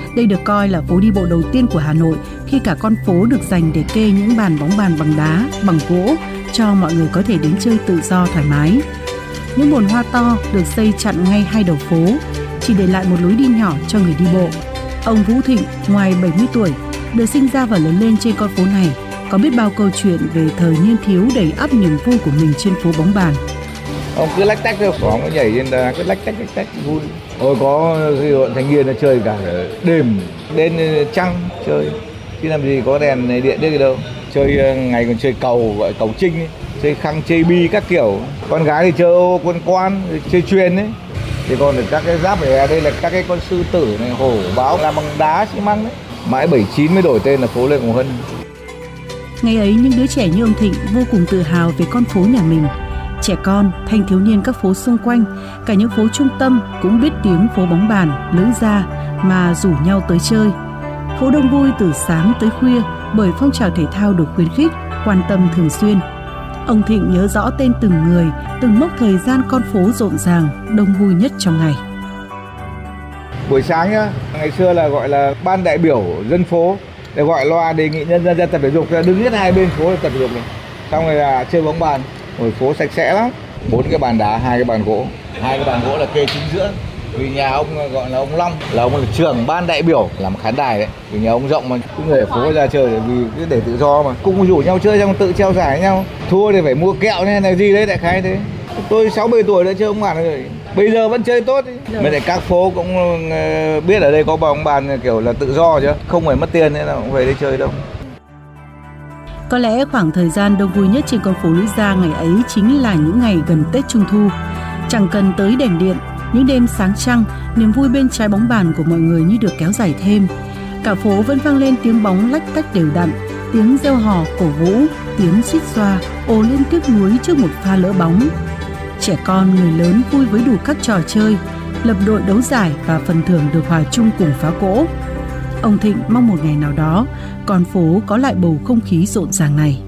Đây được coi là phố đi bộ đầu tiên của Hà Nội khi cả con phố được dành để kê những bàn bóng bàn bằng đá, bằng gỗ cho mọi người có thể đến chơi tự do thoải mái. Những bồn hoa to được xây chặn ngay hai đầu phố, chỉ để lại một lối đi nhỏ cho người đi bộ. Ông Vũ Thịnh, ngoài 70 tuổi, được sinh ra và lớn lên trên con phố này, có biết bao câu chuyện về thời niên thiếu đầy ắp niềm vui của mình trên phố bóng bàn. Ông cứ lách tách thôi, có nhảy trên đá cứ lách tách vui. Ôi có khi bọn thanh niên nó chơi cả đêm đến trăng chơi, chứ làm gì có đèn này điện đấy đâu. Chơi ngày còn chơi cầu, gọi cầu trinh ấy, chơi khăng chơi bi các kiểu. Con gái thì chơi ô quân quan, chơi chuyền ấy. Thì còn các cái giáp này, đây là các cái con sư tử này, hổ báo làm bằng đá xi măng đấy. Mãi 79 mới đổi tên là phố Lê Ngọc Hân. Ngày ấy những đứa trẻ như ông Thịnh vô cùng tự hào về con phố nhà mình. Trẻ con, thanh thiếu niên các phố xung quanh, cả những phố trung tâm cũng biết tiếng phố bóng bàn, Lữ Gia mà rủ nhau tới chơi. Phố đông vui từ sáng tới khuya bởi phong trào thể thao được khuyến khích, quan tâm thường xuyên. Ông Thịnh nhớ rõ tên từng người, từng mốc thời gian con phố rộn ràng, đông vui nhất trong ngày. Buổi sáng nhá, ngày xưa là gọi là ban đại biểu dân phố để gọi loa đề nghị nhân dân tập thể dục, đứng hết hai bên phố tập thể dục này. Xong rồi là chơi bóng bàn, ngồi phố sạch sẽ lắm. 4 cái bàn đá, 2 cái bàn gỗ. 2 cái bàn gỗ là kê chính giữa. Vì nhà ông gọi là ông Long, là ông là trưởng ban đại biểu, làm khán đài đấy. Vì nhà ông rộng mà, cứ người ở phố ra chơi vì cứ để tự do mà. Cùng rủ nhau chơi xong tự treo giải nhau. Thua thì phải mua kẹo hay là gì đấy, đại khái thế. Tôi 6-7 tuổi đã chơi bóng bàn rồi. Bây giờ vẫn chơi tốt. Mới lại các phố cũng biết ở đây có bóng bàn kiểu là tự do chứ, không phải mất tiền nên là cũng về đây chơi đâu. Có lẽ khoảng thời gian đông vui nhất trên con phố Lữ Gia ngày ấy chính là những ngày gần Tết Trung Thu. Chẳng cần tới đèn điện, những đêm sáng trăng, niềm vui bên trái bóng bàn của mọi người như được kéo dài thêm. Cả phố vẫn vang lên tiếng bóng lách tách đều đặn, tiếng reo hò cổ vũ, tiếng xuýt xoa ồ lên tiếc nuối trước một pha lỡ bóng. Trẻ con, người lớn vui với đủ các trò chơi, lập đội đấu giải và phần thưởng được hòa chung cùng phá cỗ. Ông Thịnh mong một ngày nào đó, con phố có lại bầu không khí rộn ràng này.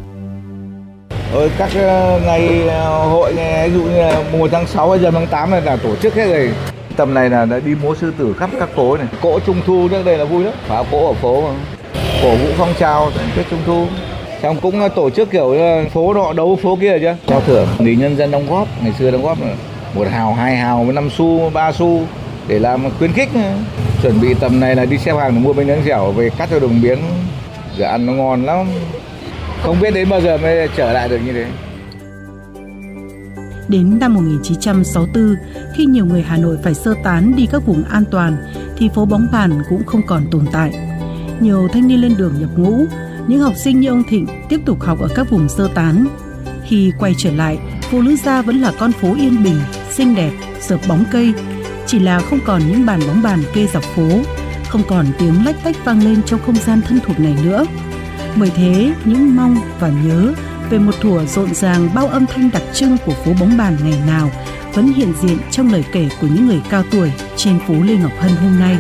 Các ngày hội này, ví dụ như là 1 tháng 6 hay giờ tháng 8 này là tổ chức hết rồi. Tầm này là đã đi múa sư tử khắp các phố này. Cỗ Trung Thu trước đây là vui lắm, phá cỗ ở phố mà. Cổ vũ phong trào Tết Trung Thu. Xong cũng tổ chức kiểu phố nọ đấu phố kia chứ. Trao thưởng thì nhân dân đóng góp, ngày xưa đóng góp là 1 hào, 2 hào, 5 xu, 3 xu để làm khuyến khích. Chuẩn bị tầm này là đi xếp hàng để mua bánh nướng dẻo về cắt cho đồng miếng, giờ ăn nó ngon lắm. Không biết đến bao giờ mới trở lại được như thế. Đến năm 1964, khi nhiều người Hà Nội phải sơ tán đi các vùng an toàn, thì phố bóng bàn cũng không còn tồn tại. Nhiều thanh niên lên đường nhập ngũ, những học sinh như ông Thịnh tiếp tục học ở các vùng sơ tán. Khi quay trở lại, phố Lữ Gia vẫn là con phố yên bình, xinh đẹp, rợp bóng cây. Chỉ là không còn những bàn bóng bàn kê dọc phố, không còn tiếng lách tách vang lên trong không gian thân thuộc này nữa. Bởi thế, những mong và nhớ về một thuở rộn ràng bao âm thanh đặc trưng của phố bóng bàn ngày nào vẫn hiện diện trong lời kể của những người cao tuổi trên phố Lê Ngọc Hân hôm nay.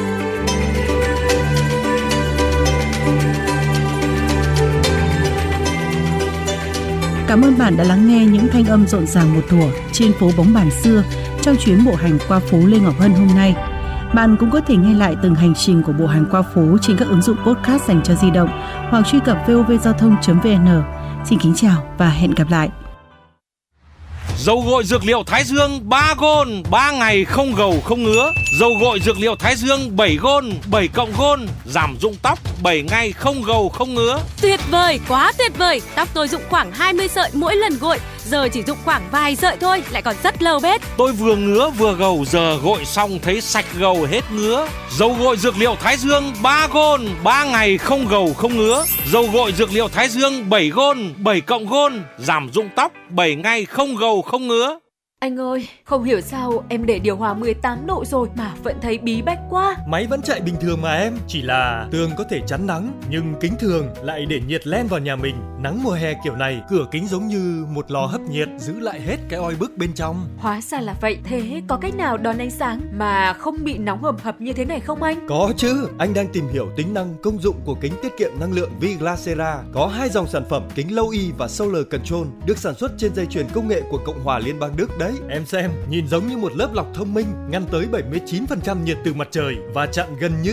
Cảm ơn bạn đã lắng nghe những thanh âm rộn ràng một thuở trên phố bóng bàn xưa trong chuyến bộ hành qua phố Lê Ngọc Hân hôm nay. Bạn cũng có thể nghe lại từng hành trình của bộ hành qua phố trên các ứng dụng podcast dành cho di động hoặc truy cập vovgiao thông.vn. Xin kính chào và hẹn gặp lại. Dầu gội dược liệu Thái Dương 3 gôn, 3 ngày không gầu không ngứa. Dầu gội dược liệu Thái Dương 7 gôn, 7 cộng gôn, giảm rụng tóc 7 ngày không gầu không ngứa. Tuyệt vời, quá tuyệt vời. Tóc tôi rụng khoảng 20 sợi mỗi lần gội, giờ chỉ rụng khoảng vài sợi thôi, lại còn rất lâu bết. Tôi vừa ngứa vừa gầu, giờ gội xong thấy sạch gầu hết ngứa. Dầu gội dược liệu Thái Dương 3 gôn, 3 ngày không gầu không ngứa. Dầu gội dược liệu Thái Dương 7 gôn, 7 cộng gôn, giảm rụng tóc 7 ngày không gầu không ngứa. Anh ơi, không hiểu sao em để điều hòa 18 độ rồi mà vẫn thấy bí bách quá. Máy vẫn chạy bình thường mà em, chỉ là tường có thể chắn nắng, nhưng kính thường lại để nhiệt len vào nhà mình. Nắng mùa hè kiểu này, cửa kính giống như một lò hấp nhiệt, giữ lại hết cái oi bức bên trong. Hóa ra là vậy, thế có cách nào đón ánh sáng mà không bị nóng hầm hập như thế này không anh? Có chứ, anh đang tìm hiểu tính năng công dụng của kính tiết kiệm năng lượng Viglasera. Có 2 dòng sản phẩm kính Low E và Solar Control được sản xuất trên dây chuyền công nghệ của Cộng hòa Liên bang Đức đấy. Em xem, nhìn giống như một lớp lọc thông minh, ngăn tới 79% nhiệt từ mặt trời và chặn gần như